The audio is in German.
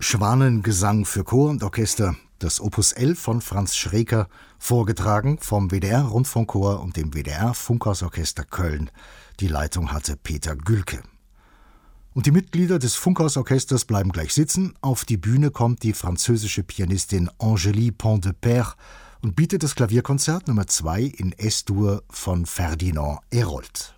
Schwanengesang für Chor und Orchester, das Opus 11 von Franz Schreker, vorgetragen vom WDR-Rundfunkchor und dem WDR-Funkhausorchester Köln. Die Leitung hatte Peter Gülke. Und die Mitglieder des Funkhausorchesters bleiben gleich sitzen. Auf die Bühne kommt die französische Pianistin Angélie Pont-de-Père und bietet das Klavierkonzert Nummer 2 in S-Dur von Ferdinand Hérold.